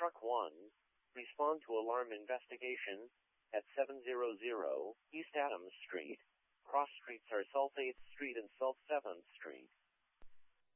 Truck 1, respond to alarm investigation at 700 East Adams Street. Cross streets are South 8th Street and South 7th Street.